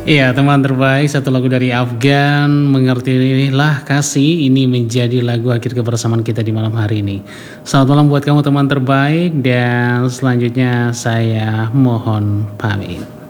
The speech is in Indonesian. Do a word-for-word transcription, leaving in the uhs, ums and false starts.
Iya teman terbaik, satu lagu dari Afgan, Mengertilah Kasih, ini menjadi lagu akhir kebersamaan kita di malam hari ini. Selamat malam buat kamu teman terbaik, dan selanjutnya saya mohon pamit.